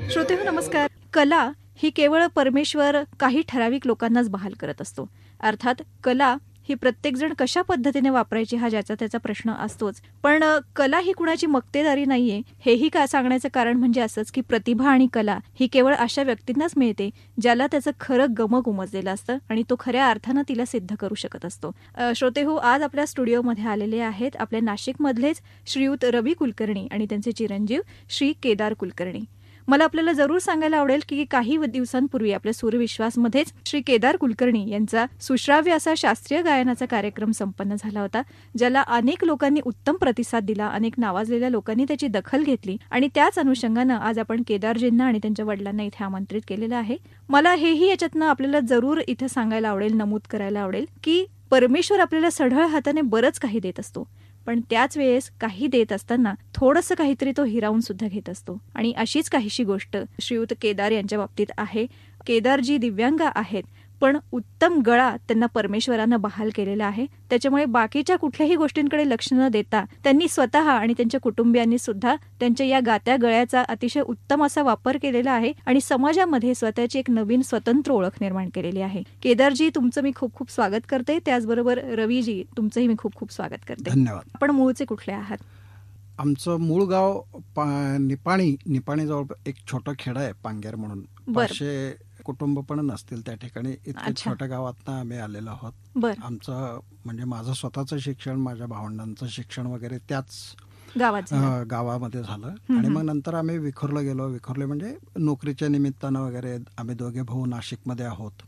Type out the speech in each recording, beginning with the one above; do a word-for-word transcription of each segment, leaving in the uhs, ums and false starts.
श्रोतेहो नमस्कार. कला ही केवळ परमेश्वर काही ठराविक लोकांनाच बहाल करत असतो. अर्थात कला ही प्रत्येकजण कशा पद्धतीने वापरायची हा ज्याचा त्याचा प्रश्न असतोच. पण कला ही कुणाची मक्तेदारी नाहीये हेही का सांगण्याचं कारण म्हणजे असंच की प्रतिभा आणि कला ही केवळ अशा व्यक्तींनाच मिळते ज्याला त्याचं खरं गमक उमजलेलं असतं आणि तो खऱ्या अर्थानं तिला सिद्ध करू शकत असतो. श्रोतेहो, आज आपल्या स्टुडिओमध्ये आलेले आहेत आपल्या नाशिकमधलेच श्रीयुत रवी कुलकर्णी आणि त्यांचे चिरंजीव श्री केदार कुलकर्णी. मला आपल्याला जरूर सांगायला आवडेल की काही दिवसांपूर्वी आपल्या सूरविश्वासमध्येच श्री केदार कुलकर्णी यांचा सुश्राव्य असा शास्त्रीय गायनाचा कार्यक्रम संपन्न झाला होता, ज्याला अनेक लोकांनी उत्तम प्रतिसाद दिला, अनेक नावाजलेल्या लोकांनी त्याची दखल घेतली आणि त्याच अनुषंगानं आज आपण केदारजींना आणि त्यांच्या वडिलांना इथे आमंत्रित केलेलं आहे. मला हेही याच्यातनं आपल्याला जरूर इथं सांगायला आवडेल, नमूद करायला आवडेल की परमेश्वर आपल्याला सढळ हाताने बरंच काही देत असतो, पण त्याच वेळेस काही देत असताना थोडंसं काहीतरी तो हिरावून सुद्धा घेत असतो. आणि अशीच काहीशी गोष्ट श्रीयुत केदार यांच्या बाबतीत आहे. केदारजी दिव्यांग आहेत, पण उत्तम गळा त्यांना परमेश्वरानं बहाल केलेला आहे. त्याच्यामुळे बाकीच्या कुठल्याही गोष्टींकडे लक्ष न देता त्यांनी स्वतः आणि त्यांच्या कुटुंबियांनी सुद्धा त्यांच्या या गात्या गळ्याचा अतिशय उत्तम असा वापर केलेला आहे आणि समाजामध्ये स्वतःची एक नवीन स्वतंत्र ओळख निर्माण केलेली आहे. केदारजी, तुमचं मी खूप खूप स्वागत करते. त्याचबरोबर रवीजी, तुमचंही मी खूप खूप स्वागत करते. धन्यवाद. आपण मूळचे कुठले आहात? आमचं मूळ गाव निपाणी निपाणीजवळ एक छोटं खेडं आहे पांगेर म्हणून. पाचशे कुटुंब पण नसतील त्या ठिकाणी. इतक्या छोट्या गावातनं आम्ही आलेलो आहोत. आमचं म्हणजे माझं स्वतःचं शिक्षण, माझ्या भावंडांचं शिक्षण वगैरे त्याच गावात गावामध्ये झालं आणि मग नंतर आम्ही विखुरला गेलो. विखुरले म्हणजे नोकरीच्या निमित्तानं वगैरे. आम्ही दोघे भाऊ नाशिकमध्ये आहोत.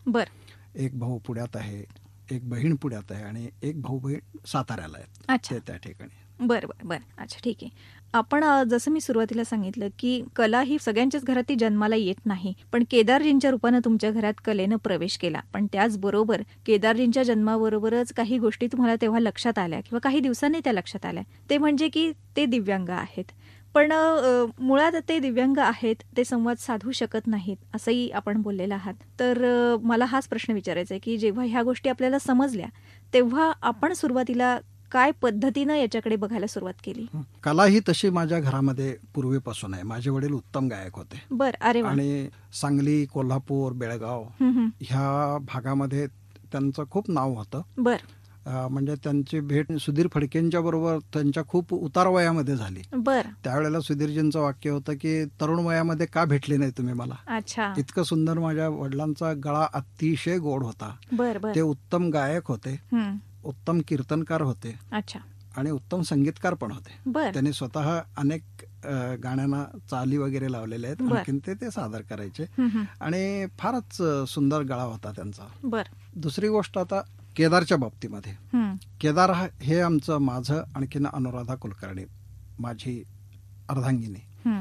एक भाऊ पुण्यात आहे, एक बहीण पुण्यात आहे आणि एक भाऊ बहीण साताऱ्याला आहेत त्या ठिकाणी. बरं बरं बरं अच्छा, ठीक आहे. आपण जसं मी सुरुवातीला सांगितलं की कला ही सगळ्यांच्याच घरात ती जन्माला येत नाही, पण केदारजींच्या रूपानं तुमच्या घरात कलेनं प्रवेश केला. पण त्याचबरोबर केदारजींच्या जन्माबरोबरच काही गोष्टी तुम्हाला तेव्हा लक्षात आल्या किंवा काही दिवसांनी त्या लक्षात आल्या. ते म्हणजे की ते दिव्यांग आहेत, पण मुळात ते दिव्यांग आहेत, ते संवाद साधू शकत नाहीत असंही आपण बोललेलं आहात. तर मला हाच प्रश्न विचारायचा आहे की जेव्हा ह्या गोष्टी आपल्याला समजल्या तेव्हा आपण सुरुवातीला काय पद्धतीनं याच्याकडे बघायला सुरुवात केली? कला ही तशी माझ्या घरामध्ये पूर्वीपासून आहे. माझे वडील उत्तम गायक होते. बर अरे आणि सांगली, कोल्हापूर, बेळगाव ह्या भागामध्ये त्यांचं खूप नाव होतं. बर म्हणजे त्यांची भेट सुधीर फडकेंच्या बरोबर त्यांच्या खूप उतार वयामध्ये झाली. बर त्यावेळेला सुधीरजींचं वाक्य होतं की तरुण वयामध्ये का भेटले नाही तुम्ही मला. अच्छा. इतकं सुंदर. माझ्या वडिलांचा गळा अतिशय गोड होता. बर बर ते उत्तम गायक होते, उत्तम कीर्तनकार होते. अच्छा. आणि उत्तम संगीतकार पण होते. त्यांनी स्वतः अनेक गाण्यांना चाली वगैरे लावलेले आहेत. आणखीन ते ते सादर करायचे आणि फारच सुंदर गळा होता त्यांचा. बर दुसरी गोष्ट आता केदारच्या बाबतीमध्ये. केदार हे आमचं, माझं आणखीन अनुराधा कुलकर्णी माझी अर्धांगिनी,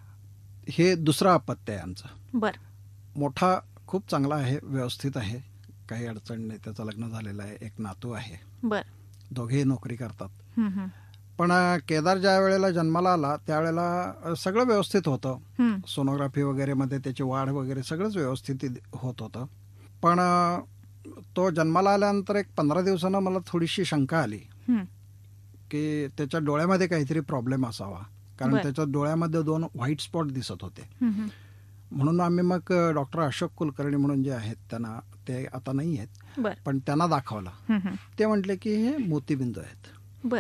हे दुसरं अपत्य आहे आमचं. बर मोठा खूप चांगला आहे, व्यवस्थित आहे, काही अडचण नाही. त्याचं लग्न झालेलं आहे, एक नातू आहे. बर दोघेही नोकरी करतात. पण केदार ज्या वेळेला जन्माला आला त्यावेळेला सगळं व्यवस्थित होतं. सोनोग्राफी वगैरे मध्ये त्याची वाढ वगैरे सगळंच व्यवस्थित होत होतं. पण तो जन्माला आल्यानंतर एक पंधरा दिवसानं मला थोडीशी शंका आली की त्याच्या डोळ्यामध्ये काहीतरी प्रॉब्लेम असावा, कारण त्याच्या डोळ्यामध्ये दोन व्हाईट स्पॉट दिसत होते. म्हणून आम्ही मग डॉक्टर अशोक कुलकर्णी म्हणून जे आहेत, त्यांना, ते आता नाही आहेत, पण त्यांना दाखवला. ते म्हटले की हे मोतीबिंदू आहेत. बर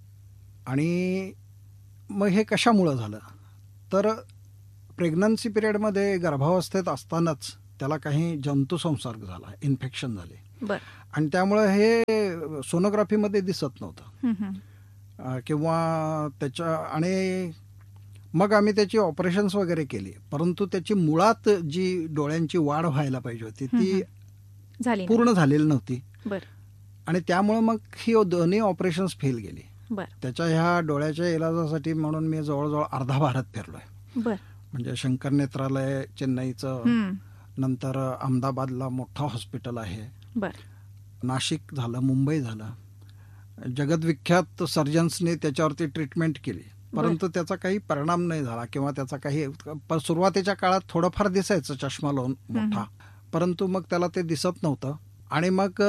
आणि मग हे कशामुळं झालं तर प्रेग्नन्सी पिरियडमध्ये गर्भावस्थेत असतानाच त्याला काही जंतुसंसर्ग झाला, इन्फेक्शन झाले आणि त्यामुळं हे सोनोग्राफीमध्ये दिसत नव्हतं किंवा त्याच्या. आणि मग आम्ही त्याची ऑपरेशन्स वगैरे केली, परंतु त्याची मुळात जी डोळ्यांची वाढ व्हायला पाहिजे होती ती पूर्ण झालेली नव्हती. आणि त्यामुळे मग ही दोन्ही ऑपरेशन्स फेल गेली. त्याच्या ह्या डोळ्याच्या इलाजासाठी म्हणून मी जवळजवळ अर्धा भारत फिरलोय. म्हणजे शंकर नेत्रालय चेन्नईचं, नंतर अहमदाबादला मोठं हॉस्पिटल आहे, नाशिक झालं, मुंबई झालं. जगदविख्यात सर्जन्सने त्याच्यावरती ट्रीटमेंट केली, परंतु त्याचा काही परिणाम नाही झाला किंवा त्याचा काही. सुरुवातीच्या काळात थोडंफार दिसायचं चष्मा लावून मोठा, परंतु मग त्याला ते दिसत नव्हतं. आणि मग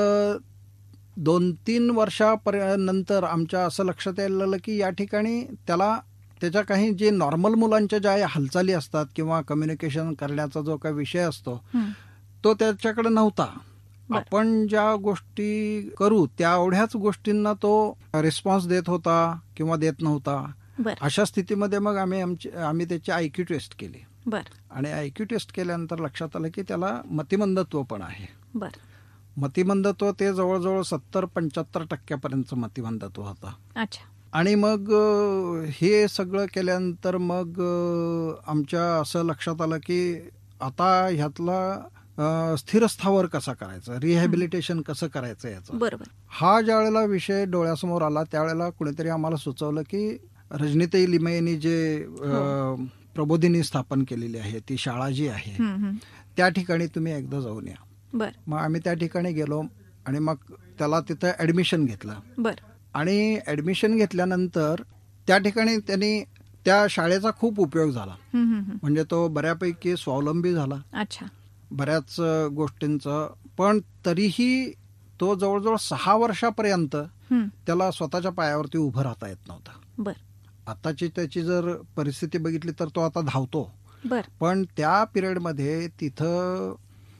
दोन तीन वर्षानंतर आमच्या असं लक्षात यायला लागलं की या ठिकाणी त्याला त्याच्या काही जे नॉर्मल मुलांच्या ज्या हालचाली असतात किंवा कम्युनिकेशन करण्याचा जो काही विषय असतो हं. तो त्याच्याकडे नव्हता. बरं. आपण ज्या गोष्टी करू त्या एवढ्याच गोष्टींना तो रिस्पॉन्स देत होता किंवा देत नव्हता. बरं. अशा स्थितीमध्ये मग आम्ही आमची आम्ही त्याची आयक्यू टेस्ट केली बरं. आणि आयक्यू टेस्ट केल्यानंतर लक्षात आलं की त्याला मतिमंदत्व पण आहे. बरं. मतिमंदत्व ते जवळजवळ सत्तर पंच्याहत्तर टक्क्यापर्यंत मतिमंदत्व होता. अच्छा. आणि मग अ, हे सगळं केल्यानंतर मग अ, आमच्या असं लक्षात आलं की आता ह्यातला अ, स्थिरस्थावर कसा करायचा, रिहॅबिलिटेशन कसं करायचं याचं. बरोबर. हा ज्या वेळेला विषय डोळ्यासमोर आला त्यावेळेला कुणीतरी आम्हाला सुचवलं की रजनीताई लिमये यांनी जे अ, प्रबोधिनी स्थापन केलेली आहे ती शाळा जी आहे हं, हं. त्या ठिकाणी तुम्ही एकदा जाऊन या. बरं. मग आम्ही त्या ठिकाणी गेलो आणि मग त्याला तिथं ॲडमिशन घेतलं बरं. आणि ॲडमिशन घेतल्यानंतर त्या ठिकाणी त्यांनी त्या शाळेचा खूप उपयोग झाला. हं, हं, हं. म्हणजे तो बऱ्यापैकी स्वावलंबी झाला अच्छा. बऱ्याच गोष्टींचं. पण तरीही तो जवळजवळ सहा वर्षापर्यंत हं. त्याला स्वतःच्या पायावरती उभं राहता येत नव्हता. बरं. आताची त्याची जर परिस्थिती बघितली तर तो आता धावतो. बरं. पण त्या पिरियडमध्ये तिथं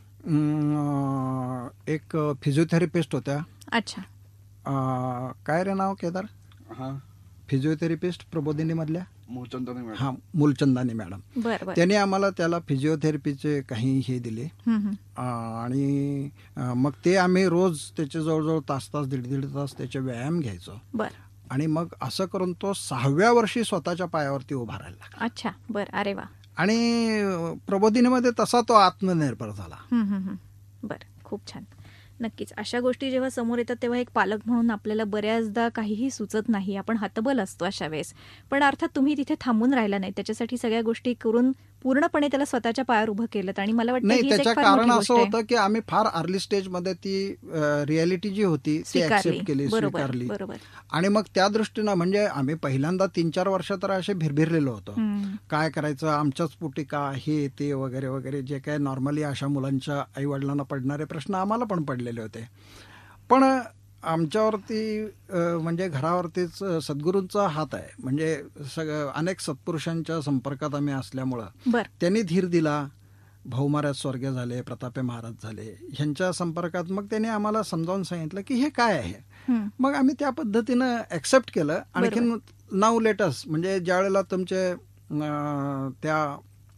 अं, एक फिजिओथेरपिस्ट होत्या. अच्छा. अं, काय रे नाव केदार? हा फिजिओथेरपिस्ट प्रबोधिनीमधल्या मूलचंदानी मॅडम. हा मूलचंदानी मॅडम. बरं. बरं. त्यांनी आम्हाला त्याला फिजिओथेरपीचे काही हे दिले. हं, हं. अं, आणि अं, मग ते आम्ही रोज त्याचे जवळजवळ तास तास दीड दीड तास त्याचे व्यायाम घ्यायचो. बरं. आणि मग असं करून तो सहाव्या वर्षी स्वतःच्या पायावरती उभा राहायला लागला. अच्छा. बरं. अरे वा. आणि अं, प्रबोधिनीमध्ये तसा तो आत्मनिर्भर झाला. हं, हं, हं. बरं. खूप छान. नक्कीच अशा गोष्टी जेव्हा समोर येतात तेव्हा एक पालक म्हणून आपल्याला बऱ्याचदा काहीही सुचत नाही. आपण हतबल असतो अशा वेळेस. पण अर्थात तुम्ही तिथे थांबून राहिला नाही. त्याच्यासाठी सगळ्या गोष्टी करून पूर्णपणे त्याला स्वतःच्या पायावर उभं केलं आणि मला वाटतं नाही हीच एक त्याचं फार कारण मोठी असं गोष्ट आहे. होतं की आम्ही फार अर्ली स्टेजमध्ये ती रियालिटी जी होती ती स्वीकारली. ऍक्सेप्ट केली, बरोबर. स्वीकारली. बरोबर. आणि मग त्या दृष्टीनं म्हणजे आम्ही पहिल्यांदा तीन चार वर्ष तर असे भिरभिरलेलो होतो. हं. काय करायचं, आमच्याच पोटी का, हे ते वगैरे वगैरे जे काय नॉर्मली अशा मुलांच्या आई वडिलांना पडणारे प्रश्न आम्हाला पण पडलेले होते. पण आमच्यावरती अ, म्हणजे घरावरतीच सद्गुरूंचा हात आहे. म्हणजे सगळं अनेक सत्पुरुषांच्या संपर्कात आम्ही असल्यामुळं बरं. त्यांनी धीर दिला. भाऊ महाराज स्वर्गीय झाले, प्रतापे महाराज झाले, ह्यांच्या संपर्कात मग त्यांनी आम्हाला समजावून सांगितलं की हे काय आहे. हं. मग आम्ही त्या पद्धतीनं ॲक्सेप्ट केलं. आणखीन नाव लेटस म्हणजे ज्या वेळेला तुमचे अं, त्या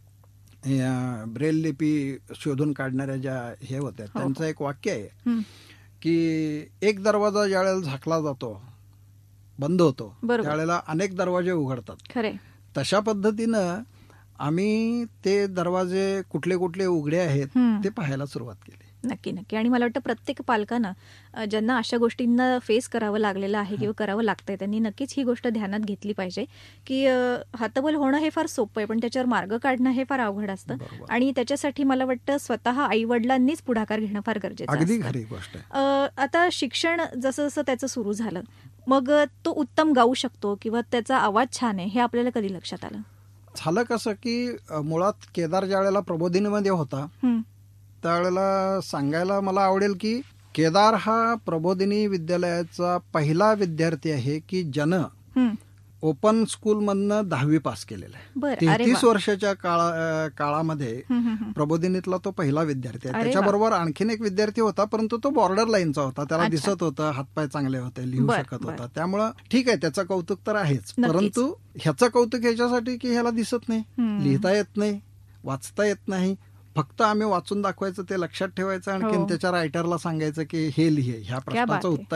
ब्रेल लिपी शोधून काढणाऱ्या ज्या हे होत्या हो. त्यांचं एक वाक्य आहे हं. की एक दरवाजा ज्या वेळेला झाकला जातो, बंद होतो, बरोबर. त्यावेळेला अनेक दरवाजे उघडतात. खरे. तशा पद्धतीनं आम्ही ते दरवाजे कुठले कुठले उघडे आहेत हं. ते पाहायला सुरुवात केली. नक्की नक्की. आणि मला वाटतं प्रत्येक पालकानं अ, ज्यांना अशा गोष्टींना फेस करावं लागलेलं आहे किंवा करावं लागतंय त्यांनी नक्कीच ही गोष्ट ध्यानात घेतली पाहिजे की अ, हतबल होणं हे फार सोपं आहे पण त्याच्यावर मार्ग काढणं हे फार अवघड असतं. बरोबर. आणि त्याच्यासाठी मला वाटतं स्वतः आई वडिलांनीच पुढाकार घेणं फार गरजेचं अगदी असतं. खरी गोष्ट आहे. अ, आता शिक्षण जसं जसं त्याचं सुरू झालं मग अ, तो उत्तम गाऊ शकतो किंवा त्याचा आवाज छान आहे हे आपल्याला कधी लक्षात आलं? झालं कसं की अ, मुळात केदार ज्या वेळेला प्रबोधिनीमध्ये होता हं. त्यावेळेला सांगायला मला आवडेल की केदार हा प्रबोधिनी विद्यालयाचा पहिला विद्यार्थी आहे की ज्यानं हं. ओपन स्कूलमधनं दहावी पास केलेलं आहे. बरं. अरे वा. तेहतीस वर्षाच्या काळा अ, काळामध्ये हं, हं, हं. प्रबोधिनीतला तो पहिला विद्यार्थी आहे. अरे वा. त्याच्याबरोबर आणखीन एक विद्यार्थी होता परंतु तो बॉर्डर लाईनचा होता. त्याला अच्छा. दिसत होतं, हातपाय चांगले होते, लिहू बरं, शकत बरं. होता. त्यामुळं ठीक आहे त्याचं कौतुक तर आहेच. नक्कीच. परंतु ह्याचं कौतुक ह्याच्यासाठी की ह्याला दिसत नाही, हं. लिहिता येत नाही, वाचता येत नाही. फक्त आम्ही वाचून दाखवायचं, ते लक्षात ठेवायचं, आणखीन हो. त्याच्या रायटरला सांगायचं की हे लिहे, ह्या क्या बात प्रश्नाचं आहे. उत्तर